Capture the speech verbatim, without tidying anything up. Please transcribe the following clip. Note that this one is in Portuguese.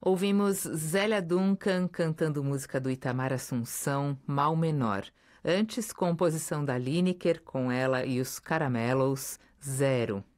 Ouvimos Zélia Duncan cantando música do Itamar Assunção, Mal Menor. Antes, composição da Lineker, com ela e os Caramelos, Zero.